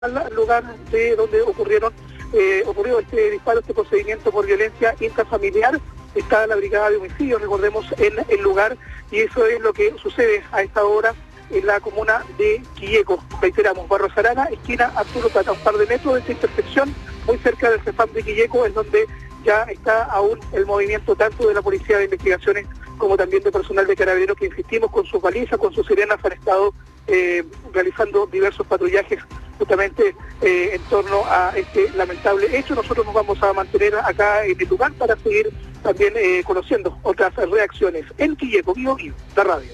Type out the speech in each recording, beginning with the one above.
al lugar de donde ocurrió este disparo, este procedimiento por violencia intrafamiliar. Está la brigada de homicidios, recordemos, en el lugar, y eso es lo que sucede a esta hora en la comuna de Quilleco. Reiteramos, Barros Arana, esquina Arturo Tata, un par de metros de esta intersección, muy cerca del CEFAM de Quilleco, es donde ya está aún el movimiento tanto de la Policía de Investigaciones como también de personal de Carabineros que, insistimos, con sus balizas, con sus sirenas han estado realizando diversos patrullajes justamente en torno a este lamentable hecho. Nosotros nos vamos a mantener acá en el lugar para seguir también conociendo otras reacciones. En Quilleco, Bio Bio, la radio.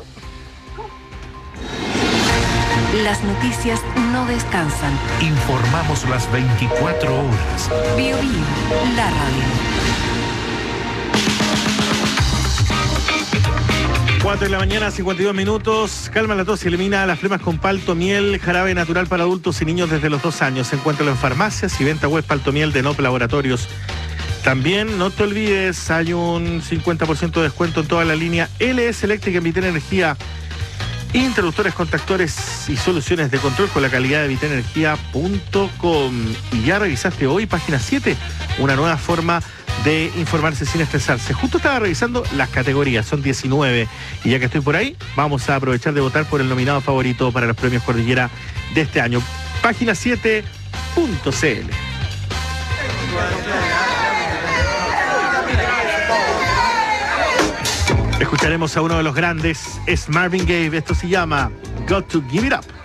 Las noticias no descansan. Informamos las 24 horas. Bio Bio, la radio. 4 de la mañana, 52 minutos. Calma la tos y elimina las flemas con Paltomiel, jarabe natural para adultos y niños desde los 2 años. Encuéntralo en farmacias y venta web Paltomiel de NOP Laboratorios. También, no te olvides, hay un 50% de descuento en toda la línea LS Eléctrica en Vitena Energía. Interruptores, contactores y soluciones de control con la calidad de vitenenergia.com. Y ya revisaste hoy, página 7, una nueva forma de informarse sin estresarse. Justo estaba revisando las categorías, son 19, y ya que estoy por ahí, vamos a aprovechar de votar por el nominado favorito para los premios Cordillera de este año. Página 7.cl. Escucharemos a uno de los grandes, es Marvin Gaye, esto se llama Got to Give It Up.